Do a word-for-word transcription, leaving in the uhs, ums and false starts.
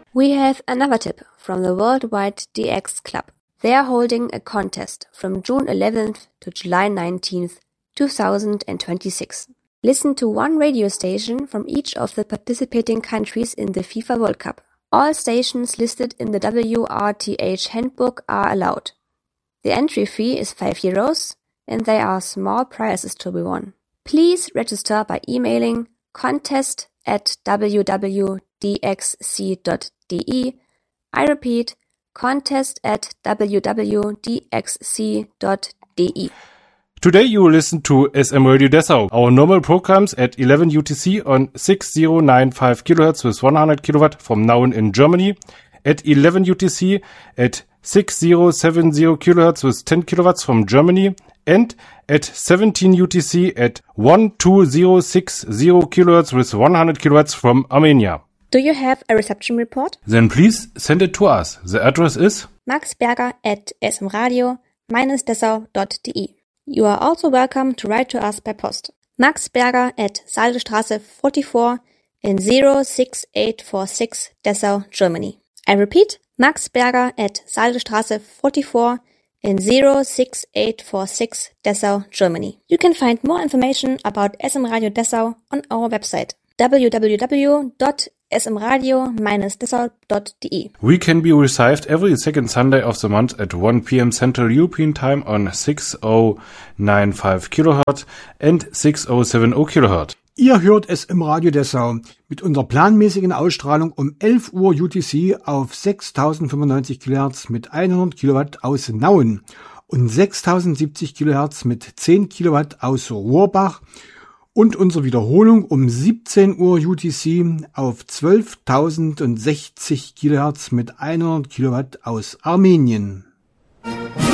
We have another tip from the Worldwide D X Club. They are holding a contest from June eleventh to July nineteenth, two thousand twenty-six. Listen to one radio station from each of the participating countries in the FIFA World Cup. All stations listed in the W R T H handbook are allowed. The entry fee is five euros and there are small prizes to be won. Please register by emailing contest at w w w dot d x c dot d e. I repeat, contest at w w w dot d x c dot d e. Today you will listen to S M Radio Dessau, our normal programs at eleven U T C on six thousand ninety-five kilohertz with one hundred kilowatt from Nauen in Germany, at eleven U T C at six thousand seventy kilohertz with ten kilowatts from Germany, and at seventeen U T C at twelve thousand sixty kilohertz with one hundred kilowatts from Armenia. Do you have a reception report? Then please send it to us. The address is maxberger at smradio dash dessau dot d e. You are also welcome to write to us by post. Max Berger at Seidelstraße forty-four in zero six eight four six Dessau, Germany. I repeat, Max Berger at Seidelstraße forty-four in zero six eight four six Dessau, Germany. You can find more information about S M Radio Dessau on our website w w w dot s m radio dash dessau dot d e. We can be received every second Sunday of the month at one p m Central European Time on six thousand ninety-five kilohertz and six thousand seventy kilohertz. Ihr hört es im Radio Dessau mit unserer planmäßigen Ausstrahlung um elf Uhr U T C auf sechstausendfünfundneunzig Kilohertz mit hundert Kilowatt aus Nauen und sechstausendsiebzig Kilohertz mit zehn Kilowatt aus Rohrbach und unsere Wiederholung um siebzehn Uhr U T C auf zwölftausendsechzig Kilohertz mit hundert Kilowatt aus Armenien.